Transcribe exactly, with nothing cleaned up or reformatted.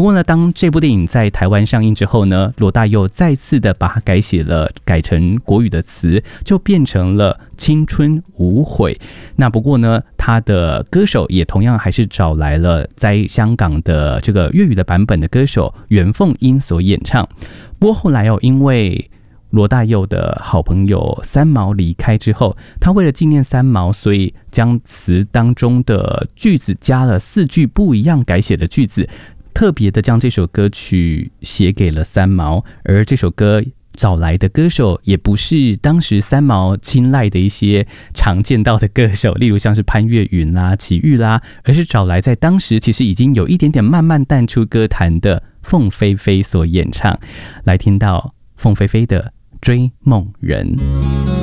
不过呢，当这部电影在台湾上映之后呢，罗大佑再次的把它改写了，改成国语的词，就变成了青春无悔。那不过呢，他的歌手也同样还是找来了在香港的这个粤语的版本的歌手袁凤英所演唱。不过后来哦，因为罗大佑的好朋友三毛离开之后，他为了纪念三毛，所以将词当中的句子加了四句不一样改写的句子，特别的将这首歌曲写给了三毛。而这首歌找来的歌手也不是当时三毛青睐的一些常见到的歌手，例如像是潘越云啦、齐豫啦，而是找来在当时其实已经有一点点慢慢淡出歌坛的凤飞飞所演唱。来听到凤飞飞的《追梦人》。